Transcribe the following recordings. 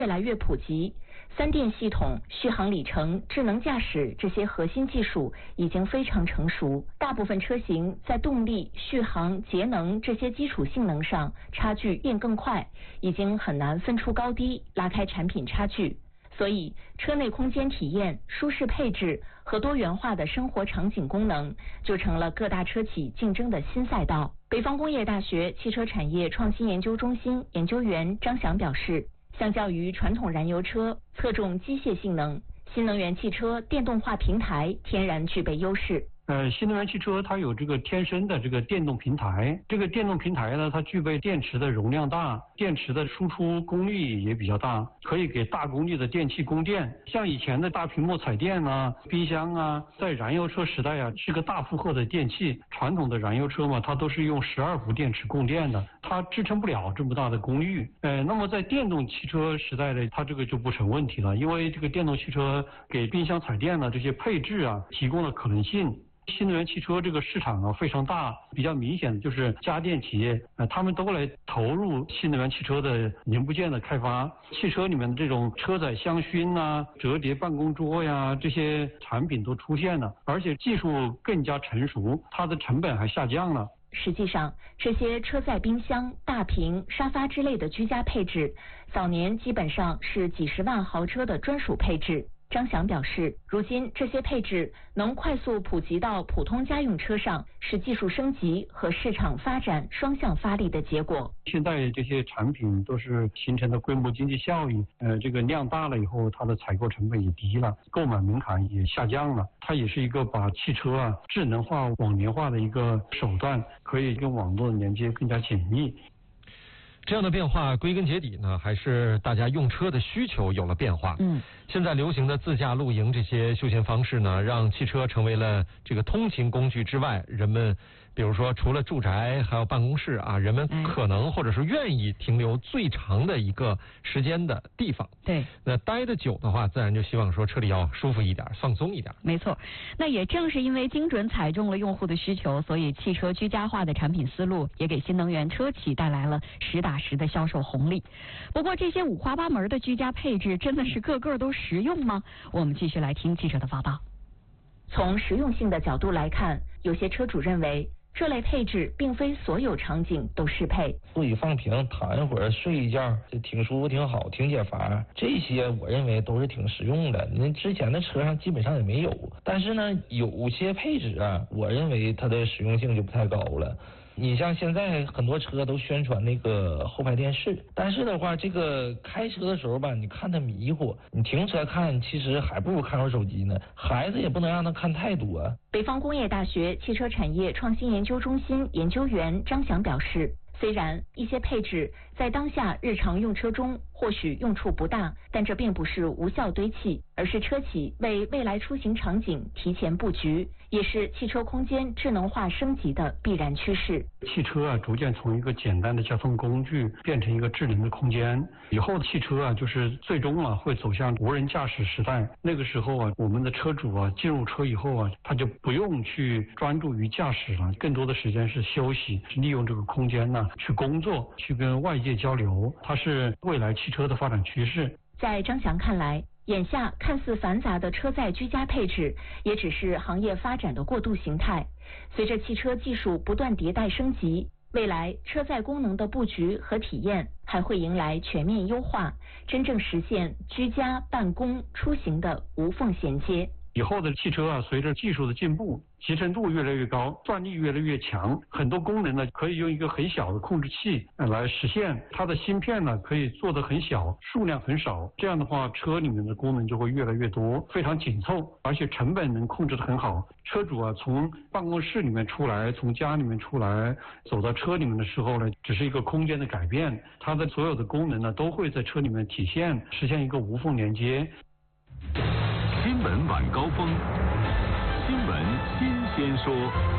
越来越普及，三电系统、续航里程、智能驾驶这些核心技术已经非常成熟。大部分车型在动力、续航、节能这些基础性能上差距变更快，已经很难分出高低，拉开产品差距。所以，车内空间体验、舒适配置和多元化的生活场景功能，就成了各大车企竞争的新赛道。北方工业大学汽车产业创新研究中心研究员张翔表示，相较于传统燃油车侧重机械性能，新能源汽车电动化平台天然具备优势。 新能源汽车它有这个天生的这个电动平台，这个电动平台呢，它具备电池的容量大，电池的输出功率也比较大，可以给大功率的电器供电。像以前的大屏幕彩电啊、冰箱啊，在燃油车时代啊，是个大负荷的电器。传统的燃油车嘛，它都是用12伏电池供电的，它支撑不了这么大的功率。那么在电动汽车时代呢，它这个就不成问题了，因为这个电动汽车给冰箱彩电呢这些配置啊提供了可能性。新能源汽车这个市场啊非常大，比较明显的就是家电企业他们都来投入新能源汽车的零部件的开发。汽车里面的这种车载香薰啊、折叠办公桌呀，这些产品都出现了，而且技术更加成熟，它的成本还下降了。 实际上，这些车载冰箱、大屏、沙发之类的居家配置，早年基本上是几十万豪车的专属配置。张翔表示，如今这些配置能快速普及到普通家用车上，是技术升级和市场发展双向发力的结果。 现在这些产品都是形成的规模经济效益，这个量大了以后，它的采购成本也低了，购买门槛也下降了。它也是一个把汽车啊智能化、网联化的一个手段，可以跟网络的连接更加紧密。 这样的变化归根结底呢，还是大家用车的需求有了变化。现在流行的自驾露营这些休闲方式呢，让汽车成为了这个通勤工具之外，人们比如说除了住宅还有办公室啊，人们可能或者是愿意停留最长的一个时间的地方。 对， 那待得久的话，自然就希望说车里要舒服一点，放松一点。 没错，那也正是因为精准踩中了用户的需求，所以汽车居家化的产品思路也给新能源车企带来了实打实的销售红利。不过这些五花八门的居家配置真的是个个都实用吗？我们继续来听记者的报道。 从实用性的角度来看，有些车主认为这类配置并非所有场景都适配。 座椅放平，躺一会儿，睡一觉，这挺舒服，挺好，挺解乏。这些我认为都是挺实用的。那之前的车上基本上也没有，但是呢，有些配置啊，我认为它的实用性就不太高了。你像现在很多车都宣传那个后排电视，但是的话，这个开车的时候吧，你看它迷糊，你停车看，其实还不如看会儿手机呢。孩子也不能让他看太多。 北方工业大学汽车产业创新研究中心研究员张翔表示，虽然一些配置在当下日常用车中或许用处不大，但这并不是无效堆砌，而是车企为未来出行场景提前布局，也是汽车空间智能化升级的必然趋势。 汽车啊，逐渐从一个简单的交通工具变成一个智能的空间。以后的汽车啊，就是最终啊会走向无人驾驶时代。那个时候啊，我们的车主啊进入车以后啊，他就不用去专注于驾驶了，更多的时间是休息，是利用这个空间呢去工作，去跟外界交流。它是未来汽车的发展趋势。 在张翔看来，眼下看似繁杂的车载居家配置，也只是行业发展的过渡形态。随着汽车技术不断迭代升级，未来车载功能的布局和体验还会迎来全面优化，真正实现居家、办公、出行的无缝衔接。 以后的汽车啊，随着技术的进步，集成度越来越高，转力越来越强，很多功能呢可以用一个很小的控制器来实现。它的芯片呢可以做得很小，数量很少，这样的话车里面的功能就会越来越多，非常紧凑，而且成本能控制得很好。车主啊从办公室里面出来，从家里面出来，走到车里面的时候呢，只是一个空间的改变，它的所有的功能呢都会在车里面体现，实现一个无缝连接。 新闻晚高峰，新闻新鲜说。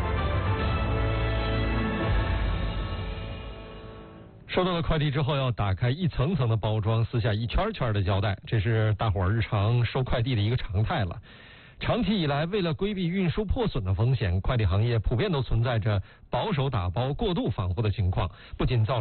收到了快递之后，要打开一层层的包装，撕下一圈圈的胶带，这是大伙儿日常收快递的一个常态了。长期以来，为了规避运输破损的风险，快递行业普遍都存在着保守打包、过度防护的情况，不仅造成